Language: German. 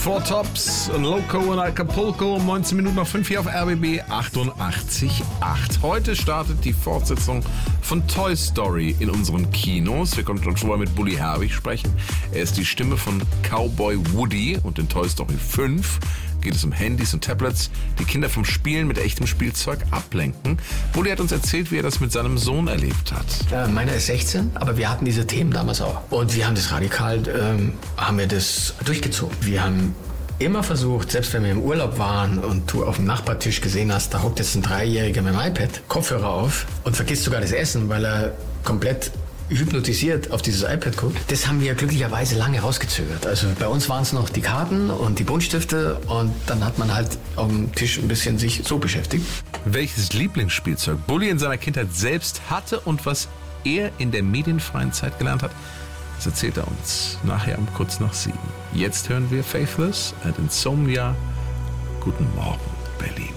Four Tops, Loco in Acapulco, 19 Minuten nach 5 hier auf RBB 88.8. Heute startet die Fortsetzung von Toy Story in unseren Kinos. Wir konnten schon vorher mit Bully Herbig sprechen. Er ist die Stimme von Cowboy Woody und in Toy Story 5 geht es um Handys und Tablets, die Kinder vom Spielen mit echtem Spielzeug ablenken. Bully hat uns erzählt, wie er das mit seinem Sohn erlebt hat. Meiner ist 16, aber wir hatten diese Themen damals auch. Und wir haben das radikal, haben wir das durchgezogen. Wir haben immer versucht, selbst wenn wir im Urlaub waren und du auf dem Nachbartisch gesehen hast, da hockt jetzt ein Dreijähriger mit dem iPad, Kopfhörer auf und vergisst sogar das Essen, weil er komplett hypnotisiert auf dieses iPad guckt. Das haben wir glücklicherweise lange rausgezögert. Also bei uns waren es noch die Karten und die Buntstifte und dann hat man halt am Tisch ein bisschen sich so beschäftigt. Welches Lieblingsspielzeug Bully in seiner Kindheit selbst hatte und was er in der medienfreien Zeit gelernt hat, das erzählt er uns nachher um kurz nach 7. Jetzt hören wir Faithless and Insomnia. Guten Morgen, Berlin.